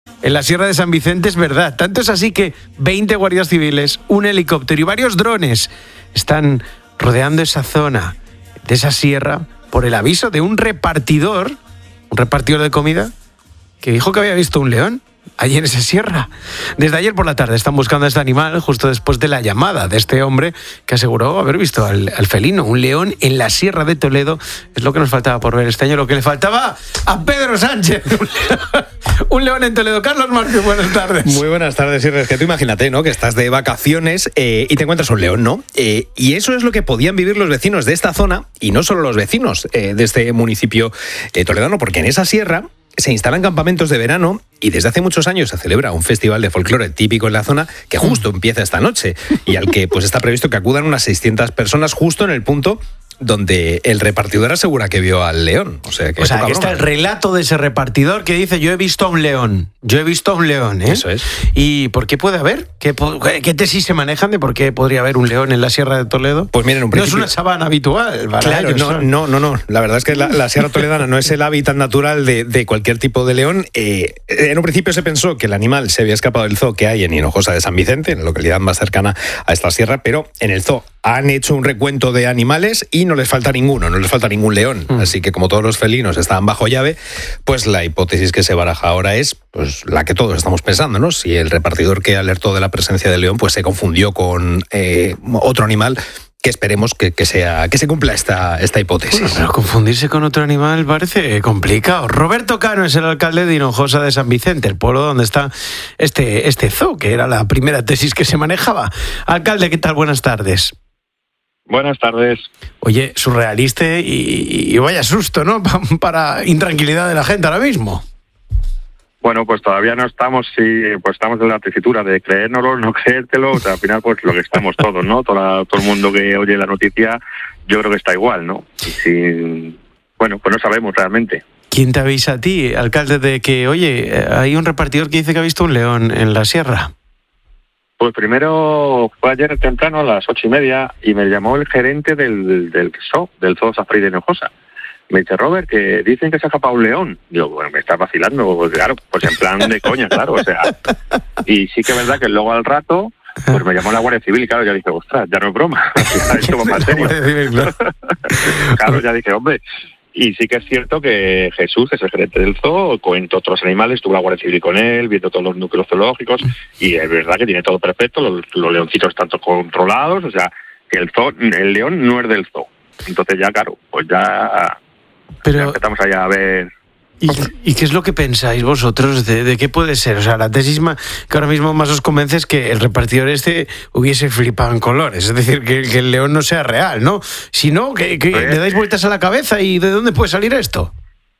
En la Sierra de San Vicente es verdad. Tanto es así que 20 guardias civiles, un helicóptero y varios drones están rodeando esa zona de esa sierra por el aviso de un repartidor de comida, que dijo que había visto un león allí en esa sierra. Desde ayer por la tarde están buscando a este animal justo después de la llamada de este hombre que aseguró haber visto al felino, un león en la Sierra de Toledo. Es lo que nos faltaba por ver este año, lo que le faltaba a Pedro Sánchez. Un león en Toledo. Carlos Márquez, buenas tardes. Muy buenas tardes, Irres. Que tú imagínate, ¿no? Que estás de vacaciones y te encuentras un león, ¿no? Y eso es lo que podían vivir los vecinos de esta zona, y no solo los vecinos de este municipio toledano, porque en esa sierra se instalan campamentos de verano y desde hace muchos años se celebra un festival de folclore típico en la zona que justo empieza esta noche y al que pues está previsto que acudan unas 600 personas justo en el punto donde el repartidor asegura que vio al león. O sea, que aquí está el relato de ese repartidor que dice: yo he visto a un león. Yo he visto a un león, ¿eh? Eso es. ¿Y por qué puede haber? ¿Qué tesis se manejan de por qué podría haber un león en la Sierra de Toledo? Pues miren, no es una sabana habitual, ¿verdad? Claro, no. La verdad es que la Sierra Toledana no es el hábitat natural de cualquier tipo de león. En un principio se pensó que el animal se había escapado del zoo que hay en Hinojosa de San Vicente, en la localidad más cercana a esta sierra, pero en el zoo han hecho un recuento de animales y no les falta ninguno, no les falta ningún león. Así que como todos los felinos estaban bajo llave, pues la hipótesis que se baraja ahora es pues la que todos estamos pensando, ¿no? Si el repartidor que alertó de la presencia del león pues se confundió con otro animal, que esperemos que se cumpla esta hipótesis. Bueno, pero confundirse con otro animal parece complicado. Roberto Cano es el alcalde de Hinojosa de San Vicente, el pueblo donde está este zoo, que era la primera tesis que se manejaba. Alcalde, ¿qué tal? Buenas tardes. Buenas tardes. Oye, surrealista y vaya susto, ¿no? Para intranquilidad de la gente ahora mismo. Bueno, pues todavía no estamos, pues estamos en la tesitura de creérnoslo, no creértelo, o sea, al final pues lo que estamos todos, ¿no? Todo el mundo que oye la noticia, yo creo que está igual, ¿no? Bueno, pues no sabemos realmente. ¿Quién te avisa a ti, alcalde, de que, oye, hay un repartidor que dice que ha visto un león en la sierra? Pues primero fue ayer temprano a las 8:30 y me llamó el gerente del zoo Safari de Hinojosa. Me dice: Robert, que dicen que se ha escapado un león. Digo, bueno, me estás vacilando, pues, claro, pues en plan de coña, claro, o sea. Y sí que es verdad que luego al rato, pues me llamó la Guardia Civil y claro, ya dije, ostras, ya no es broma, esto va más serio. Claro, ya dije, hombre. Y sí que es cierto que Jesús, que es el gerente del zoo, cuenta otros animales, estuvo la Guardia Civil con él, viendo todos los núcleos zoológicos, y es verdad que tiene todo perfecto, los leoncitos están todos controlados, o sea, que el león no es del zoo. Entonces ya, claro, pues ya empezamos allá a ver. ¿Y qué es lo que pensáis vosotros de qué puede ser? O sea, la tesis que ahora mismo más os convence es que el repartidor hubiese flipado en colores, es decir, que el león no sea real, ¿no? Si no, que le dais vueltas a la cabeza. ¿Y de dónde puede salir esto?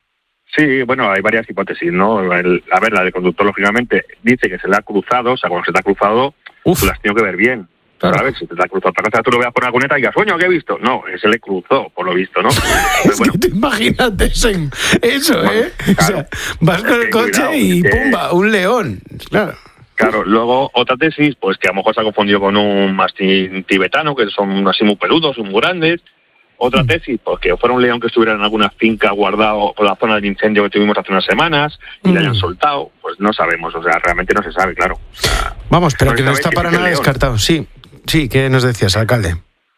Sí, bueno, hay varias hipótesis, ¿no? La del conductor, lógicamente, dice que se le ha cruzado, o sea, cuando se te ha cruzado, tú lo has tenido que ver bien. Claro. ¿Sabes? Si te ha cruzado otra cosa, tú lo veas por la cuneta y digas, coño, ¿qué he visto? No, se le cruzó, por lo visto, ¿no? Es bueno, que te imagínate eso, bueno, ¿eh? Claro, o sea, vas con el coche y ¡pumba! Un león, claro. Claro, luego otra tesis, pues que a lo mejor se ha confundido con un mastín tibetano, que son así muy peludos, muy grandes. Otra tesis, pues que fuera un león que estuviera en alguna finca guardado por la zona del incendio que tuvimos hace unas semanas y le hayan soltado, pues no sabemos, o sea, realmente no se sabe, claro. O sea, vamos, pero que no está para nada descartado, sí. Sí, ¿qué nos decías, alcalde?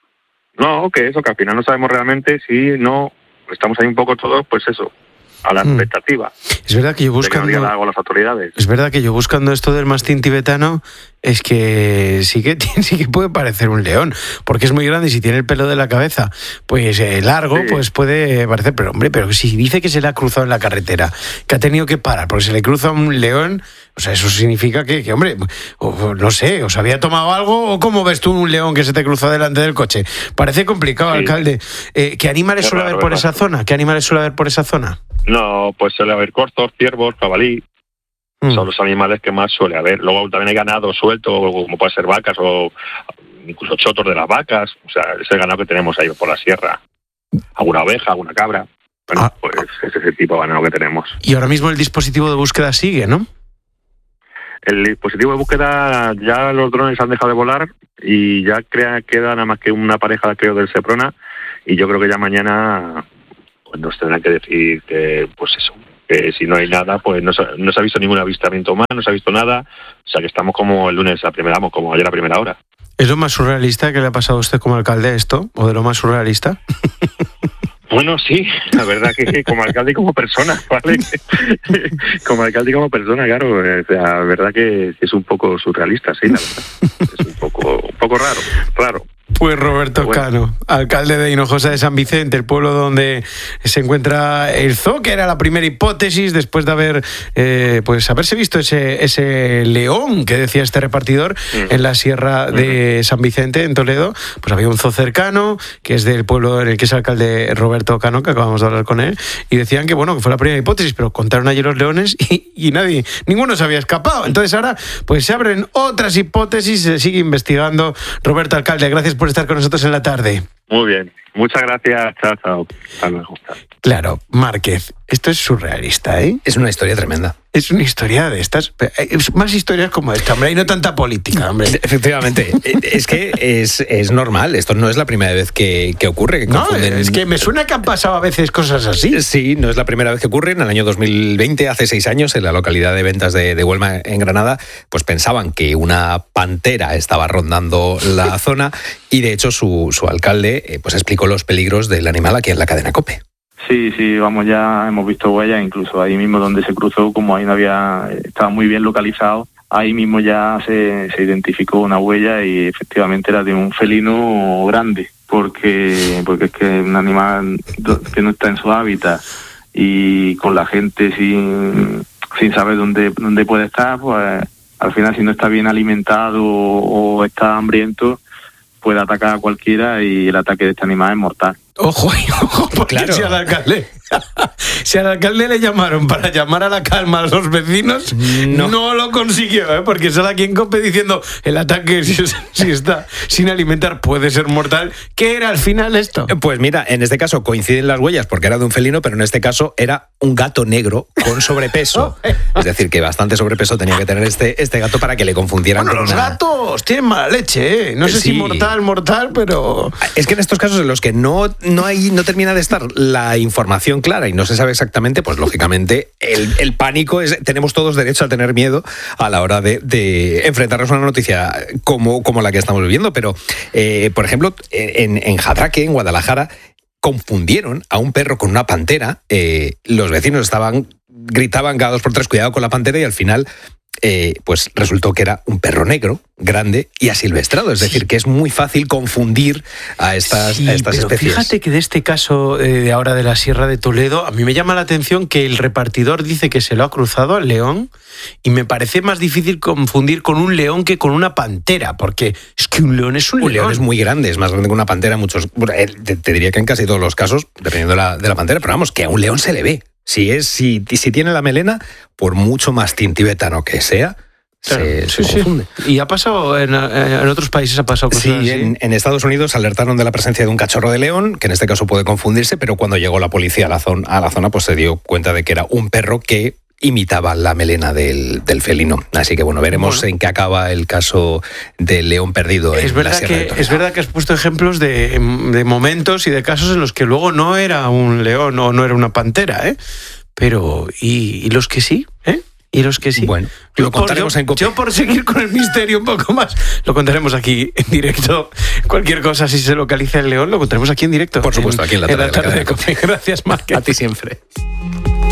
No, que eso, que al final no sabemos realmente si no, estamos ahí un poco todos, pues eso, a la expectativa. Es verdad que yo buscando... De que no digan algo las autoridades. Es verdad que yo buscando esto del mastín tibetano, es que sí que puede parecer un león, porque es muy grande y si tiene el pelo de la cabeza pues largo, sí, pues puede parecer, pero hombre, pero si dice que se le ha cruzado en la carretera, que ha tenido que parar porque se le cruza un león, o sea, eso significa que hombre, no sé, ¿os había tomado algo o cómo ves tú un león que se te cruza delante del coche? Parece complicado, sí, alcalde. ¿Qué animales suele haber por esa zona? ¿Qué animales suele haber por esa zona? No, pues suele haber corzos, ciervos, jabalí. Son los animales que más suele haber. Luego también hay ganado suelto, como puede ser vacas o incluso chotos de las vacas. O sea, ese ganado que tenemos ahí por la sierra. Alguna oveja, alguna cabra. Bueno, pues ese es el tipo de ganado que tenemos. Y ahora mismo el dispositivo de búsqueda sigue, ¿no? El dispositivo de búsqueda, ya los drones han dejado de volar y ya queda nada más que una pareja, creo, del Seprona. Y yo creo que ya mañana pues nos tendrán que decir que, pues eso, Si no hay nada, pues no se ha visto ningún avistamiento más, no se ha visto nada, o sea que estamos como el lunes como ayer a primera hora. ¿Es lo más surrealista que le ha pasado a usted como alcalde esto? ¿O de lo más surrealista? Bueno, sí, la verdad que como alcalde y como persona, ¿vale? Como alcalde y como persona, claro, la verdad que es un poco surrealista, sí, la verdad. Es un poco raro. Pues Roberto Cano, alcalde de Hinojosa de San Vicente, el pueblo donde se encuentra el zoo, que era la primera hipótesis después de haberse visto ese león que decía este repartidor en la sierra de San Vicente, en Toledo. Pues había un zoo cercano, que es del pueblo en el que es alcalde Roberto Cano, que acabamos de hablar con él, y decían que que fue la primera hipótesis, pero contaron allí los leones y ninguno se había escapado. Entonces ahora pues se abren otras hipótesis, se sigue investigando. Roberto, alcalde, gracias por estar con nosotros en la tarde. Muy bien, muchas gracias, chao. Hasta luego. Claro, Márquez, esto es surrealista, ¿eh? Es una historia tremenda. Es una historia de estas, más historias como esta, hombre, y no tanta política, hombre. Efectivamente, es que es normal, esto no es la primera vez que ocurre. Que no, es que me suena que han pasado a veces cosas así. Sí, no es la primera vez que ocurre. En el año 2020, hace 6 años, en la localidad de Ventas de Huelma, en Granada, pues pensaban que una pantera estaba rondando la zona y de hecho su alcalde pues explicó los peligros del animal aquí en la cadena COPE. Sí, vamos, ya hemos visto huellas, incluso ahí mismo donde se cruzó, como ahí estaba muy bien localizado, ahí mismo ya se identificó una huella y efectivamente era de un felino grande, porque es que un animal que no está en su hábitat y con la gente sin saber dónde puede estar, pues al final si no está bien alimentado o está hambriento, puede atacar a cualquiera y el ataque de este animal es mortal. Ojo, porque claro. Si al alcalde le llamaron para llamar a la calma a los vecinos, no lo consiguió, porque sale aquí en COPE diciendo el ataque, si está sin alimentar, puede ser mortal. ¿Qué era al final esto? Pues mira, en este caso coinciden las huellas porque era de un felino, pero en este caso era un gato negro con sobrepeso. Es decir, que bastante sobrepeso tenía que tener este gato para que le confundieran con los gatos tienen mala leche, ¿eh? No sé si mortal, pero... Es que en estos casos en los que no termina de estar la información clara y no se sabe exactamente, pues lógicamente el pánico es, tenemos todos derecho a tener miedo a la hora de enfrentarnos a una noticia como la que estamos viviendo, pero por ejemplo en Jadraque, en Guadalajara, confundieron a un perro con una pantera. Los vecinos gritaban cada 2 por 3 cuidado con la pantera y al final pues resultó que era un perro negro, grande y asilvestrado. Es decir, que es muy fácil confundir a estas especies. Fíjate que de este caso de ahora de la Sierra de Toledo, a mí me llama la atención que el repartidor dice que se lo ha cruzado al león y me parece más difícil confundir con un león que con una pantera, porque es que un león es un león. Un león es muy grande, es más grande que una pantera. Te diría que en casi todos los casos, dependiendo de la pantera, pero vamos, que a un león se le ve. Si tiene la melena, por mucho mastín tibetano que sea, claro, se confunde. Y ha pasado, en otros países ha pasado cosas sí, así. En Estados Unidos alertaron de la presencia de un cachorro de león, que en este caso puede confundirse, pero cuando llegó la policía a la zona, pues se dio cuenta de que era un perro que imitaba la melena del felino. Así que bueno, veremos en qué acaba el caso del león perdido en la Sierra de Toledo. Es verdad que has puesto ejemplos de momentos y de casos en los que luego no era un león o no era una pantera, ¿eh? Pero, ¿y los que sí? Y los que sí. Bueno, lo contaremos en COPE. Yo por seguir con el misterio un poco más, lo contaremos aquí en directo. Cualquier cosa, si se localiza el león, lo contaremos aquí en directo. Por supuesto, aquí en la tarde de COPE. Gracias, Márquez. A ti siempre.